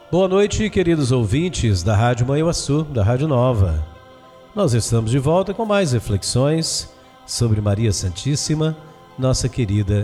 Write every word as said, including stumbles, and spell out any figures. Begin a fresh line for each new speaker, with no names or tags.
Boa noite, queridos ouvintes da Rádio Manhuaçu, da Rádio Nova. Nós estamos de volta com mais reflexões sobre Maria Santíssima, nossa querida